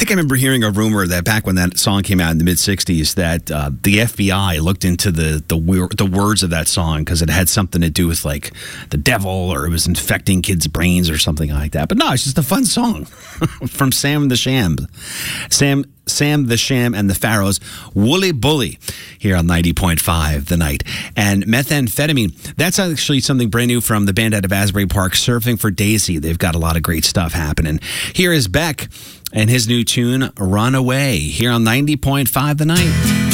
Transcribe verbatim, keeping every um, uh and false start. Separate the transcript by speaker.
Speaker 1: think I remember hearing a rumor that back when that song came out in the mid sixties that uh, the F B I looked into the the, wor- the words of that song because it had something to do with like the devil or it was infecting kids' brains or something like that. But no, it's just a fun song from Sam the Sham. Sam Sam the Sham and the Pharaohs, Woolly Bully, here on ninety point five The Night. And Methamphetamine, that's actually something brand new from the band out of Asbury Park, Surfing for Daisy. They've got a lot of great stuff happening. Here is Beck and his new tune, Run Away, here on ninety point five The Night.